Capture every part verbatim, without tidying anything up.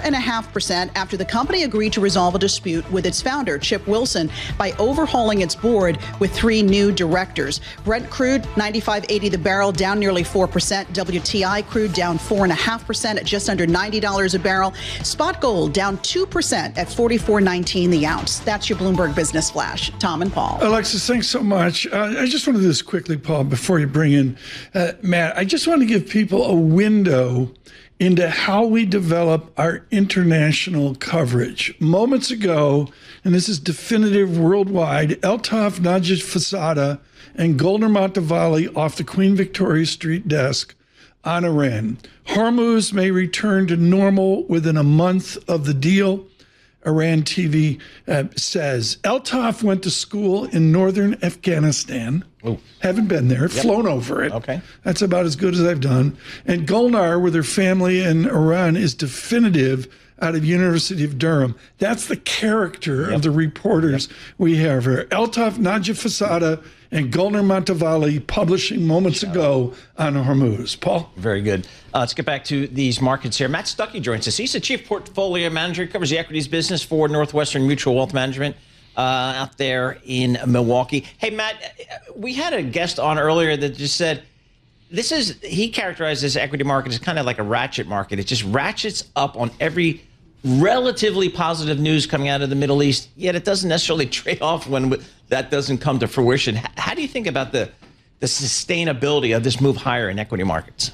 point five percent after the company agreed to resolve a dispute with its founder, Chip Wilson, by overhauling its board with three new directors. Brent crude, ninety-five eighty the barrel, down nearly four percent. W T I crude down four point five percent at just under ninety dollars a barrel. Spot gold down two percent at forty-four nineteen the ounce. That's your Bloomberg Business Flash. Tom and Paul. Alexis, thanks so much. Uh, I just want to do this quickly, Paul, before you bring in uh, Matt. I just want to give people a window into how we develop our international coverage. Moments ago, and this is definitive worldwide, Eltoff, Najib Fasada, and Golnar Montavali off the Queen Victoria Street desk on Iran. Hormuz may return to normal within a month of the deal, Iran T V uh, says. Eltoff went to school in northern Afghanistan. Ooh. Haven't been there, yep. Flown over it. Okay. That's about as good as I've done. And Golnar, with her family in Iran, is definitive out of University of Durham. That's the character yep. of the reporters yep. we have here. Eltoff, Najib Fasada, and Golnar Montavali publishing moments Shout ago out. on Hormuz. Paul? Very good. Uh, let's get back to these markets here. Matt Stuckey joins us. He's the chief portfolio manager. He covers the equities business for Northwestern Mutual Wealth Management uh, out there in Milwaukee. Hey, Matt, we had a guest on earlier that just said, this is, he characterized this equity market as kind of like a ratchet market. It just ratchets up on every relatively positive news coming out of the Middle East, yet it doesn't necessarily trade off when that doesn't come to fruition. How do you think about the, the sustainability of this move higher in equity markets?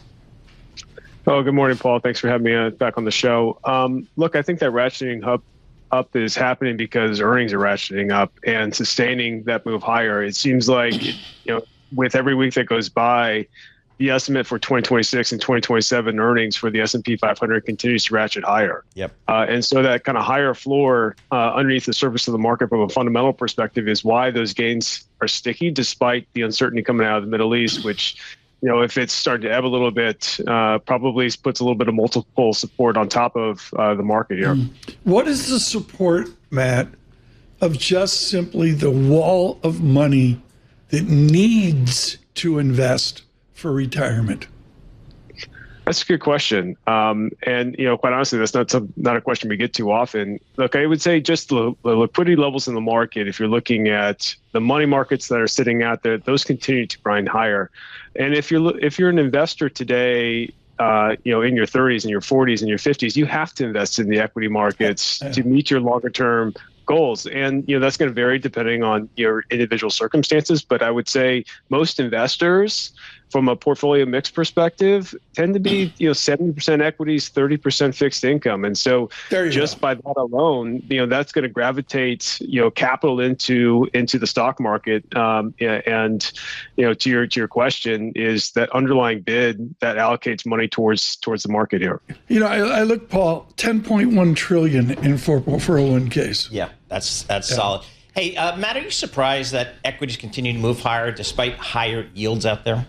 Oh, good morning, Paul. Thanks for having me uh, back on the show. Um, look, I think that ratcheting up, up is happening because earnings are ratcheting up and sustaining that move higher. It seems like, you know, with every week that goes by, the estimate for twenty twenty-six and twenty twenty-seven earnings for the S and P five hundred continues to ratchet higher. Yep. Uh, and so that kind of higher floor uh, underneath the surface of the market from a fundamental perspective is why those gains are sticky, despite the uncertainty coming out of the Middle East, which, you know, if it's starting to ebb a little bit, uh, probably puts a little bit of multiple support on top of uh, the market here. What is the support, Matt, of just simply the wall of money that needs to invest for retirement? That's a good question. Um, and, you know, quite honestly, that's not some, not a question we get too often. Look, I would say just the, the liquidity levels in the market, if you're looking at the money markets that are sitting out there, those continue to grind higher. And if you're, if you're an investor today, uh, you know, in your thirties and your forties and your fifties, you have to invest in the equity markets yeah. to meet your longer term goals. And, you know, that's going to vary depending on your individual circumstances. But I would say most investors, from a portfolio mix perspective, tend to be, you know, seventy percent equities, thirty percent fixed income. And so just go. by that alone, you know, that's going to gravitate, you know, capital into into the stock market. Um, and, you know, to your to your question is that underlying bid that allocates money towards towards the market here. You know, I, I look, Paul, ten point one trillion in four oh one Ks. Yeah, that's that's yeah. solid. Hey, uh, Matt, are you surprised that equities continue to move higher despite higher yields out there?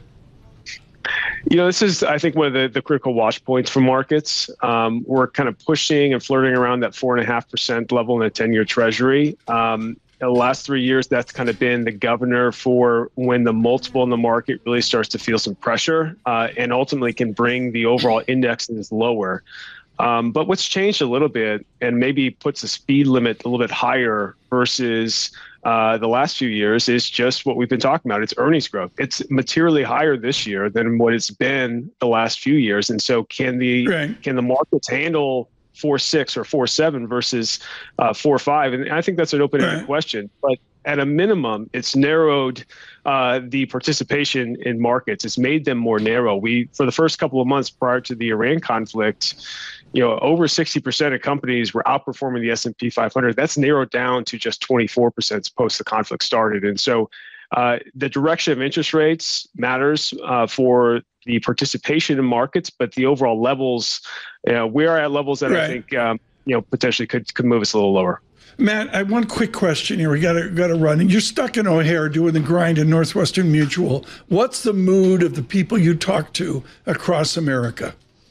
You know, this is, I think, one of the, the critical watch points for markets. Um, we're kind of pushing and flirting around that four and a half percent level in the ten-year Treasury. Um, in the last three years, that's kind of been the governor for when the multiple in the market really starts to feel some pressure uh, and ultimately can bring the overall indexes lower. Um, but what's changed a little bit and maybe puts the speed limit a little bit higher versus uh, the last few years is just what we've been talking about. It's earnings growth. It's materially higher this year than what it's been the last few years. And so can the right. can the markets handle four six or four seven versus uh, four five? And I think that's an open-ended right. question. But at a minimum, it's narrowed uh, the participation in markets. It's made them more narrow. We, for the first couple of months prior to the Iran conflict, you know, over sixty percent of companies were outperforming the S and P five hundred. That's narrowed down to just twenty-four percent post the conflict started. And so uh, the direction of interest rates matters uh, for the participation in markets, but the overall levels, you know, we are at levels that right. I think, um, you know, potentially could, could move us a little lower. Matt, I have one quick question here. We got to got to run. You're stuck in O'Hare doing the grind in Northwestern Mutual. What's the mood of the people you talk to across America?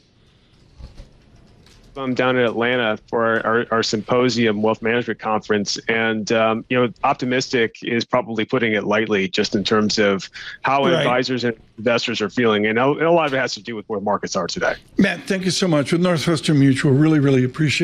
I'm down in Atlanta for our, our, our symposium wealth management conference. And, um, you know, optimistic is probably putting it lightly just in terms of how right. advisors and investors are feeling. And a, and a lot of it has to do with where markets are today. Matt, thank you so much. With Northwestern Mutual, really, really appreciate